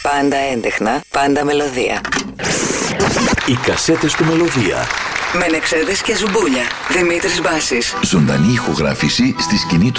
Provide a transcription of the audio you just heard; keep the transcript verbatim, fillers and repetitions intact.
Πάντα έντεχνα, πάντα μελωδία. Οι κασέτες του Μελωδία. Μενεξέδες και Ζουμπούλια. Δημήτρης Μπάσης. Ζωντανή ηχογράφηση στη σκηνή του